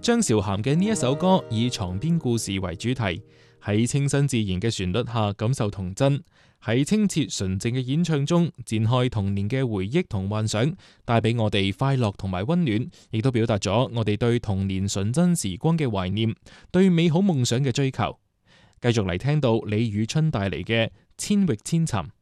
張韶涵嘅呢一首歌以床邊故事為主題，喺清新自然嘅旋律下感受童真，喺清澈純正嘅演唱中展開童年嘅回憶同幻想，帶俾我哋快樂同埋溫暖，亦都表達咗我哋對童年純真時光嘅懷念，對美好夢想嘅追求。繼續嚟聽到李宇春帶嚟嘅千域千尋。